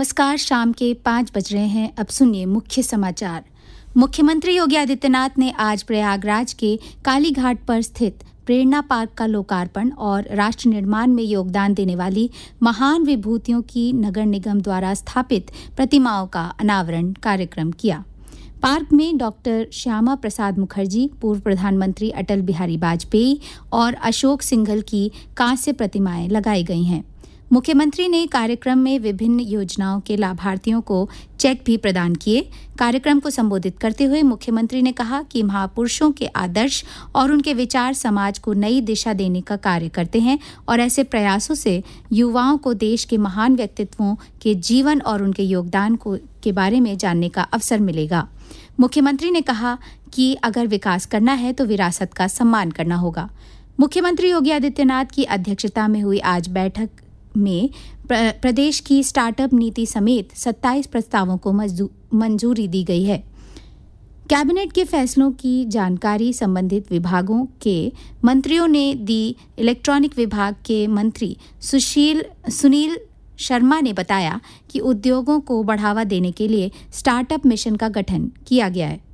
नमस्कार, शाम के 5 बज रहे हैं। अब सुनिए मुख्य समाचार। मुख्यमंत्री योगी आदित्यनाथ ने आज प्रयागराज के काली घाट पर स्थित प्रेरणा पार्क का लोकार्पण और राष्ट्र निर्माण में योगदान देने वाली महान विभूतियों की नगर निगम द्वारा स्थापित प्रतिमाओं का अनावरण कार्यक्रम किया। पार्क में डॉक्टर श्यामा प्रसाद मुखर्जी, पूर्व प्रधानमंत्री अटल बिहारी वाजपेयी और अशोक सिंघल की कांस्य प्रतिमाएं लगाई गई हैं। मुख्यमंत्री ने कार्यक्रम में विभिन्न योजनाओं के लाभार्थियों को चेक भी प्रदान किए। कार्यक्रम को संबोधित करते हुए मुख्यमंत्री ने कहा कि महापुरुषों के आदर्श और उनके विचार समाज को नई दिशा देने का कार्य करते हैं और ऐसे प्रयासों से युवाओं को देश के महान व्यक्तित्वों के जीवन और उनके योगदान के बारे में जानने का अवसर मिलेगा। मुख्यमंत्री ने कहा कि अगर विकास करना है तो विरासत का सम्मान करना होगा। मुख्यमंत्री योगी आदित्यनाथ की अध्यक्षता में हुई आज बैठक में प्रदेश की स्टार्टअप नीति समेत 27 प्रस्तावों को मंजूरी दी गई है। कैबिनेट के फैसलों की जानकारी संबंधित विभागों के मंत्रियों ने दी। इलेक्ट्रॉनिक विभाग के मंत्री सुनील शर्मा ने बताया कि उद्योगों को बढ़ावा देने के लिए स्टार्टअप मिशन का गठन किया गया है।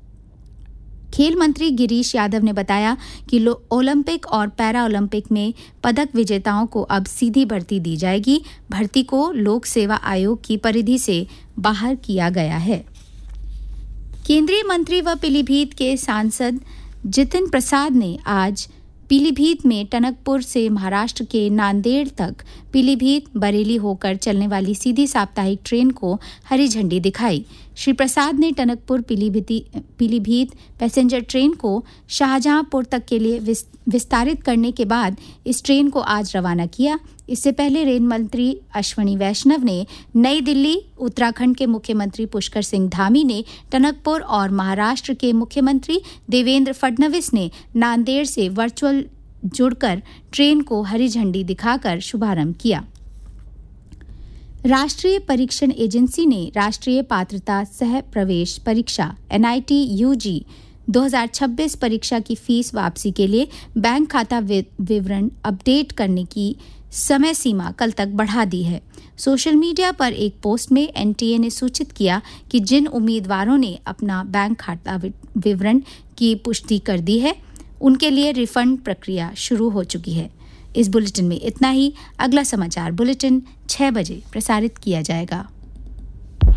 खेल मंत्री गिरीश यादव ने बताया कि ओलंपिक और पैरा ओलंपिक में पदक विजेताओं को अब सीधी भर्ती दी जाएगी। भर्ती को लोक सेवा आयोग की परिधि से बाहर किया गया है। केंद्रीय मंत्री व पीलीभीत के सांसद जितिन प्रसाद ने आज पीलीभीत में टनकपुर से महाराष्ट्र के नांदेड़ तक पीलीभीत बरेली होकर चलने वाली सीधी साप्ताहिक ट्रेन को हरी झंडी दिखाई। श्री प्रसाद ने टनकपुर पीलीभीत पैसेंजर ट्रेन को शाहजहांपुर तक के लिए विस्तारित करने के बाद इस ट्रेन को आज रवाना किया। इससे पहले रेल मंत्री अश्वनी वैष्णव ने नई दिल्ली, उत्तराखंड के मुख्यमंत्री पुष्कर सिंह धामी ने टनकपुर और महाराष्ट्र के मुख्यमंत्री देवेंद्र फडणवीस ने नांदेड़ से वर्चुअल जुड़कर ट्रेन को हरी झंडी दिखाकर शुभारंभ किया। राष्ट्रीय परीक्षण एजेंसी ने राष्ट्रीय पात्रता सह प्रवेश परीक्षा NIT UG 2026 परीक्षा की फीस वापसी के लिए बैंक खाता विवरण अपडेट करने की समय सीमा कल तक बढ़ा दी है। सोशल मीडिया पर एक पोस्ट में NTA ने सूचित किया कि जिन उम्मीदवारों ने अपना बैंक खाता विवरण की पुष्टि कर दी है, उनके लिए रिफंड प्रक्रिया शुरू हो चुकी है। इस बुलेटिन में इतना ही। अगला समाचार बुलेटिन 6 बजे प्रसारित किया जाएगा।